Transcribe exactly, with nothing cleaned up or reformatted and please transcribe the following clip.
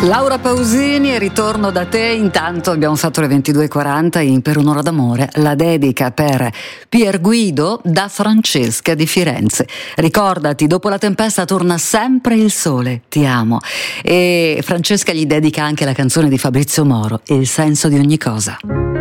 Laura Pausini, ritorno da te. Intanto abbiamo fatto le ventidue e quaranta in Per un'ora d'amore, la dedica per Pier Guido da Francesca di Firenze. Ricordati, dopo la tempesta torna sempre il sole, ti amo. E Francesca gli dedica anche la canzone di Fabrizio Moro, Il senso di ogni cosa.